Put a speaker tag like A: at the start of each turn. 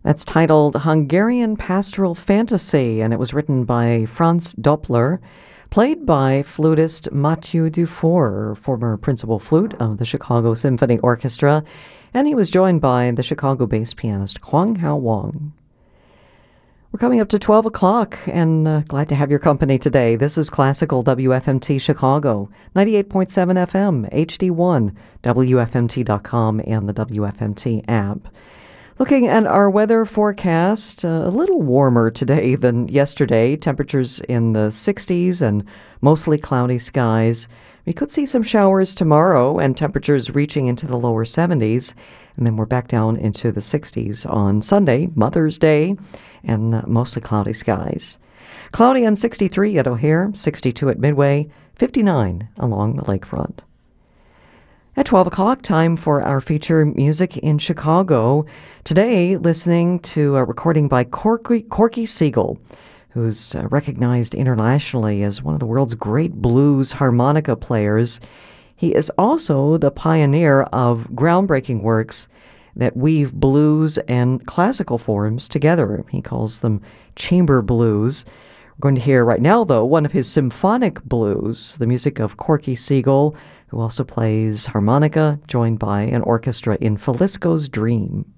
A: That's titled Hungarian Pastoral Fantasy, and it was written by Franz Doppler, played by flutist Mathieu Dufour, former principal flute of the Chicago Symphony Orchestra, and he was joined by the Chicago-based pianist Kwang Hao Wang. We're coming up to 12 o'clock, and glad to have your company today. This is Classical WFMT Chicago, 98.7 FM, HD1, WFMT.com, and the WFMT app. Looking at our weather forecast, a little warmer today than yesterday. Temperatures in the 60s and mostly cloudy skies. We could see some showers tomorrow and temperatures reaching into the lower 70s. And then we're back down into the 60s on Sunday, Mother's Day, and mostly cloudy skies. Cloudy on 63 at O'Hare, 62 at Midway, 59 along the lakefront. At 12 o'clock, time for our feature Music in Chicago. Today, listening to a recording by Corky Siegel, who's recognized internationally as one of the world's great blues harmonica players. He is also the pioneer of groundbreaking works that weave blues and classical forms together. He calls them chamber blues. We're going to hear right now, though, one of his symphonic blues, the music of Corky Siegel, who also plays harmonica, joined by an orchestra in Falisco's Dream.